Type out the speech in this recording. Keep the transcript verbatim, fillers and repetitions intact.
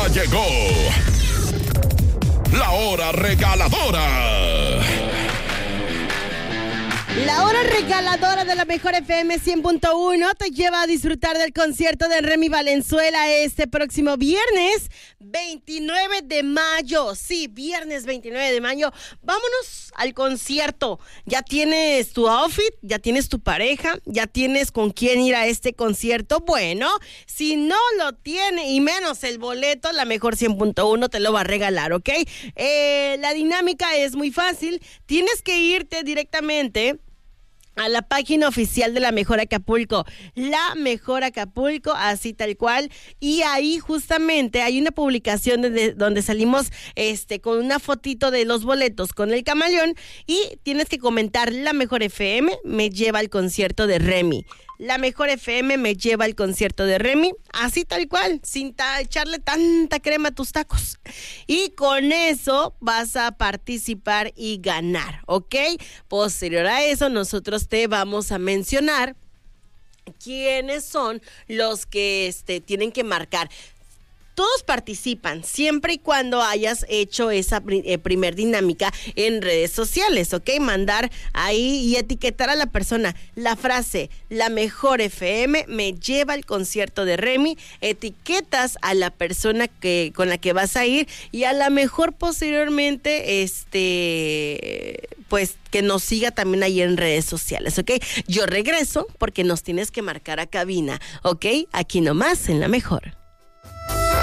llegó la hora regaladora. La hora regaladora de la mejor F M cien punto uno te lleva a disfrutar del concierto de Remy Valenzuela este próximo viernes veintinueve de mayo. Sí, viernes veintinueve de mayo. Vámonos al concierto. Ya tienes tu outfit, ya tienes tu pareja, ya tienes con quién ir a este concierto. Bueno, si no lo tiene y menos el boleto, la mejor cien punto uno te lo va a regalar, ¿ok? Eh, la dinámica es muy fácil. Tienes que irte directamente a la página oficial de La Mejor Acapulco, La Mejor Acapulco, así tal cual, y ahí justamente hay una publicación de, donde salimos este con una fotito de los boletos con el camaleón y tienes que comentar La Mejor F M me lleva al concierto de Remy. La Mejor F M me lleva al concierto de Remy, así tal cual, sin ta- echarle tanta crema a tus tacos. Y con eso vas a participar y ganar, ¿ok? Posterior a eso, nosotros te vamos a mencionar quiénes son los que este, tienen que marcar. Todos participan, siempre y cuando hayas hecho esa pri- eh, primer dinámica en redes sociales, ¿ok? Mandar ahí y etiquetar a la persona. La frase, La Mejor F M me lleva al concierto de Remy. Etiquetas a la persona que con la que vas a ir y a la mejor posteriormente, este, pues que nos siga también ahí en redes sociales, ¿ok? Yo regreso porque nos tienes que marcar a cabina, ¿ok? Aquí nomás en La Mejor.